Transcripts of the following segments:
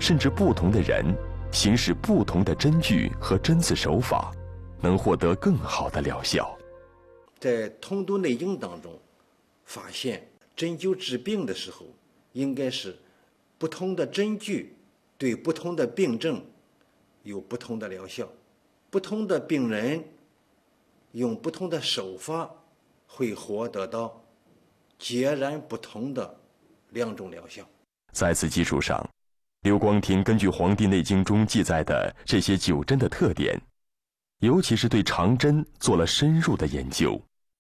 甚至不同的人行使不同的针具和针刺手法，能获得更好的疗效。 在通读内经当中发现，针灸治病的时候，应该是不同的针具对不同的病症有不同的疗效，不同的病人用不同的手法会获得到截然不同的两种疗效。 在此基础上，刘光庭根据《黄帝内经》中记载的这些灸针的特点，尤其是对长针做了深入的研究。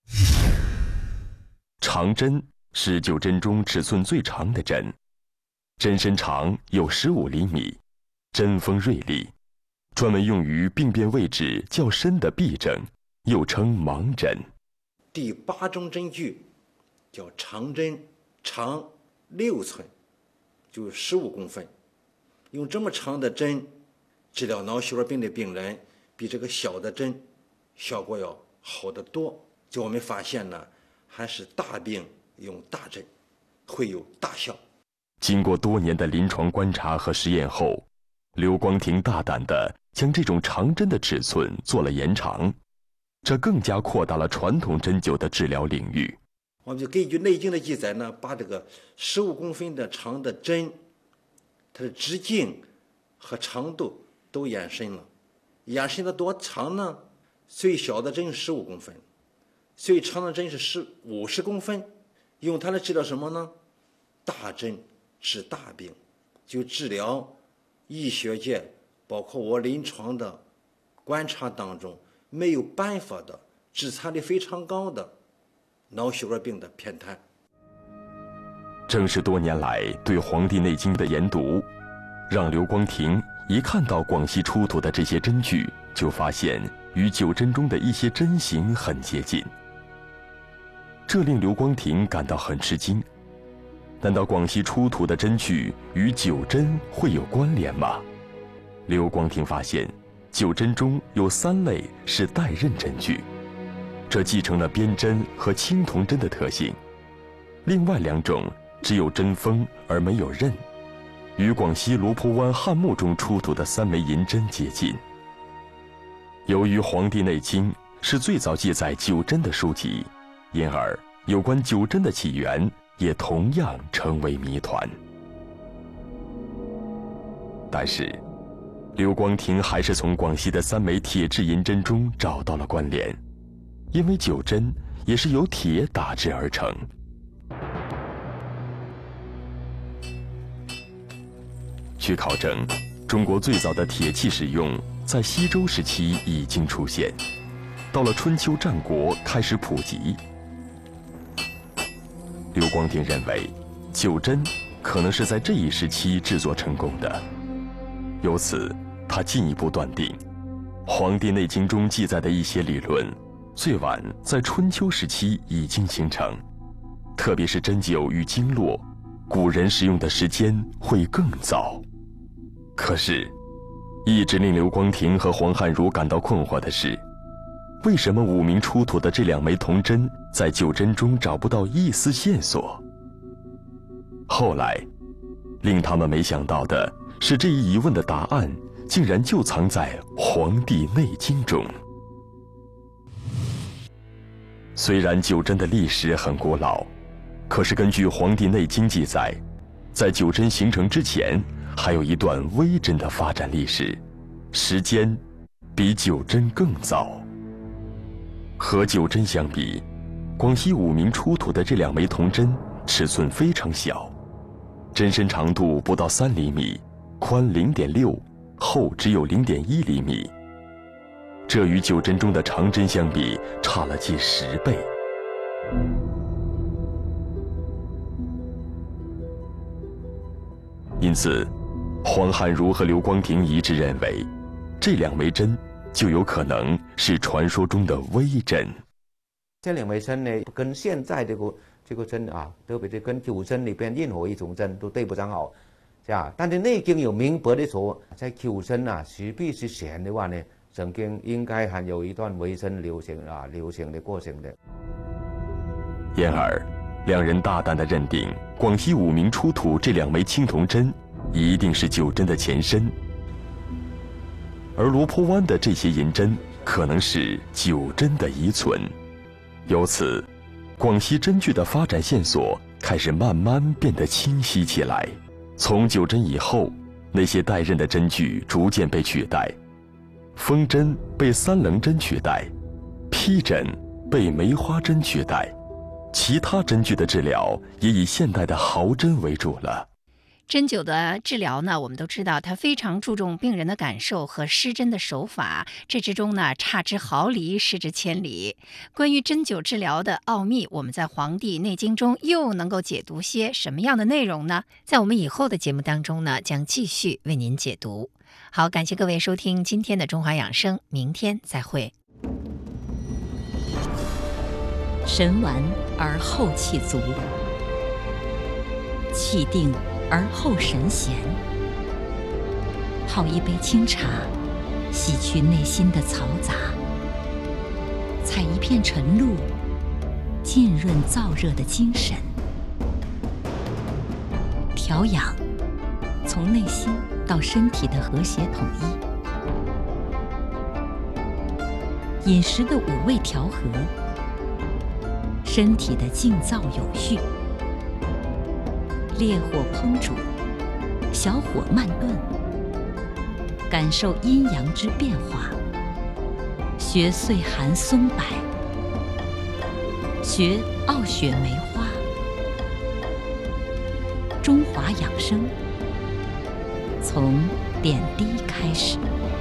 长针是灸针中尺寸最长的针，针身长有15厘米，针锋锐利，专门用于病变位置较深的痹症，又称盲针。 第8种针具叫长针，长6寸，就15公分。用这么长的针治疗脑血管病的病人，比这个小的针效果要好得多。就我们发现呢，还是大病用大针会有大效。 经过多年的临床观察和实验后，刘光庭大胆地将这种长针的尺寸做了延长，这更加扩大了传统针灸的治疗领域。 我们就根据《内经》的记载呢，把这个15公分的长的针，它的直径和长度都延伸了。延伸的多长呢？最小的针15公分，最长的针是50公分。用它来治疗什么呢？大针治大病，就治疗医学界包括我临床的观察当中没有办法的、致残率非常高的脑血管病的偏瘫。 正是多年来对《黄帝内经》的研读，让刘光庭一看到广西出土的这些针具，就发现与灸针中的一些针形很接近。这令刘光庭感到很吃惊。难道广西出土的针具与灸针会有关联吗？刘光庭发现，灸针中有3类是带刃针具，这继承了鞭针和青铜针的特性。另外2种只有针锋而没有刃，与广西罗坡湾汉墓中出土的3枚银针接近。由于《黄帝内经》是最早记载灸针的书籍，因而有关灸针的起源也同样成为谜团。但是，刘光庭还是从广西的3枚铁制银针中找到了关联，因为灸针也是由铁打制而成。据考证，中国最早的铁器使用在西周时期已经出现，到了春秋战国开始普及。刘光庭认为，灸针可能是在这一时期制作成功的，由此他进一步断定，《黄帝内经》中记载的一些理论，最晚在春秋时期已经形成，特别是针灸与经络，古人使用的时间会更早。可是，一直令刘光庭和黄汉儒感到困惑的是，为什么武明出土的这2枚铜针在灸针中找不到一丝线索？后来，令他们没想到的是，这一疑问的答案竟然就藏在《黄帝内经》中。虽然灸针的历史很古老，可是根据《黄帝内经》记载，在灸针形成之前，还有一段微针的发展历史，时间比灸针更早。和灸针相比，广西武明出土的这2枚铜针尺寸非常小，针身长度不到3厘米，宽0.6，厚只有0.1厘米。这与灸针中的长针相比，差了近10倍。因此，黄汉儒和刘光庭一致认为，这2枚针就有可能是传说中的微针。 这2枚针呢，跟现在这个针啊，特别是跟灸针里边任何一种针都对不上号，是吧？但是《内经》有明白的说，在灸针啊实际之前的话呢，曾经应该还有一段微针流行的过程的。 因而，2人大胆地认定，广西武明出土这2枚青铜针， 一定是九针的前身，而罗坡湾的这些银针可能是九针的遗存。由此，广西针具的发展线索开始慢慢变得清晰起来。从九针以后，那些带刃的针具逐渐被取代，锋针被三棱针取代，披针被梅花针取代，其他针具的治疗也以现代的毫针为主了。 针灸的治疗呢，我们都知道它非常注重病人的感受和施针的手法，这之中呢差之毫厘，失之千里。关于针灸治疗的奥秘，我们在《黄帝内经》中又能够解读些什么样的内容呢？在我们以后的节目当中呢，将继续为您解读。好，感谢各位收听今天的中华养生，明天再会。 神完而后气足，气定而后神闲。泡一杯清茶，洗去内心的嘈杂；采一片晨露，浸润燥热的精神。调养，从内心到身体的和谐统一。饮食的五味调和，身体的静躁有序。烈火烹煮，小火慢炖，感受阴阳之变化。学岁寒松柏，学傲雪梅花。中华养生，从点滴开始。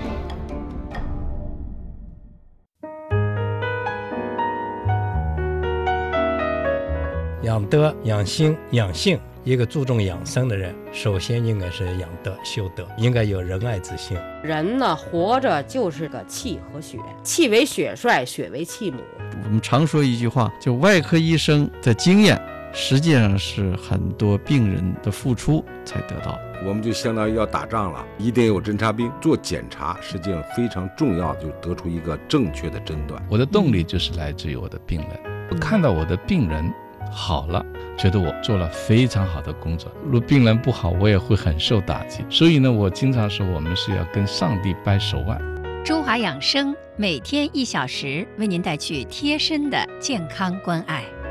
养德、养心、养性，一个注重养生的人，首先应该是养德、修德，应该有仁爱之心。 人呢，活着就是个气和血，气为血帅，血为气母。 我们常说一句话，就外科医生的经验，实际上是很多病人的付出才得到。 我们就相当于要打仗了，一定有侦察兵做检查，实际上非常重要，就得出一个正确的诊断。 我的动力就是来自于我的病人，我看到我的病人好了，觉得我做了非常好的工作。如果病人不好，我也会很受打击。所以呢，我经常说，我们是要跟上帝掰手腕。 中华养生每天1小时，为您带去贴身的健康关爱。